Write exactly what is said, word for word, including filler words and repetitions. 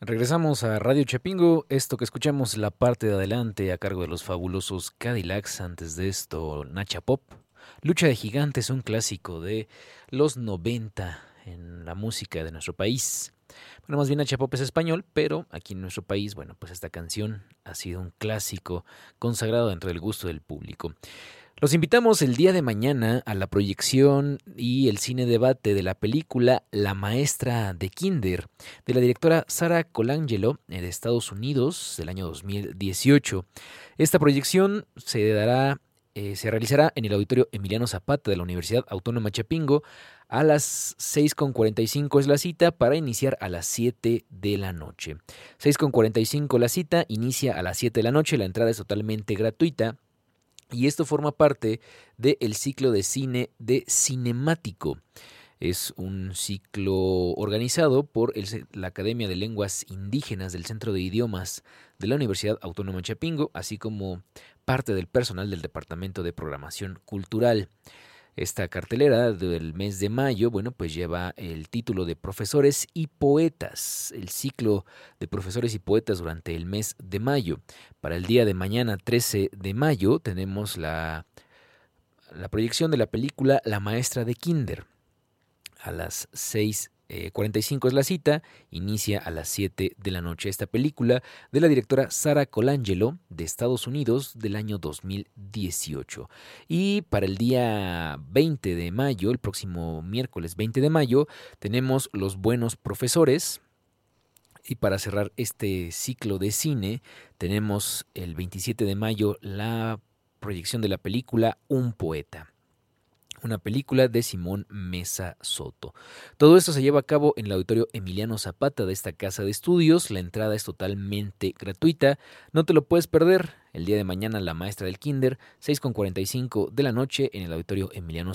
Regresamos a Radio Chapingo. Esto que escuchamos, la parte de adelante a cargo de los fabulosos Cadillacs. Antes de esto, Nacha Pop. Lucha de Gigantes, un clásico de los noventa en la música de nuestro país. Bueno, más bien Nacha Pop es español, pero aquí en nuestro país, bueno, pues esta canción ha sido un clásico consagrado dentro del gusto del público. Los invitamos el día de mañana a la proyección y el cine debate de la película La Maestra de Kinder, de la directora Sara Colangelo, eh, de Estados Unidos, del año dos mil dieciocho. Esta proyección se dará, eh, se realizará en el Auditorio Emiliano Zapata de la Universidad Autónoma Chapingo. A las seis con cuarenta y cinco es la cita para iniciar a las siete de la noche. seis con cuarenta y cinco la cita, inicia a las siete de la noche, la entrada es totalmente gratuita. Y esto forma parte del ciclo de cine de Cinemático. Es un ciclo organizado por el- la Academia de Lenguas Indígenas del Centro de Idiomas de la Universidad Autónoma de Chapingo, así como parte del personal del Departamento de Programación Cultural. Esta cartelera del mes de mayo, bueno, pues lleva el título de Profesores y Poetas, el ciclo de profesores y poetas durante el mes de mayo. Para el día de mañana, trece de mayo, tenemos la, la proyección de la película La Maestra de Kinder. A las seis eh, cuarenta y cinco es la cita, inicia a las siete de la noche. Esta película de la directora Sara Colangelo de Estados Unidos del año dos mil dieciocho. Y para el día veinte de mayo, el próximo miércoles veinte de mayo, tenemos Los Buenos Profesores. Y para cerrar este ciclo de cine, tenemos el veintisiete de mayo la proyección de la película Un Poeta, una película de Simón Mesa Soto. Todo esto se lleva a cabo en el Auditorio Emiliano Zapata de esta casa de estudios. La entrada es totalmente gratuita. No te lo puedes perder. El día de mañana, La Maestra del Kinder, seis con cuarenta y cinco de la noche en el Auditorio Emiliano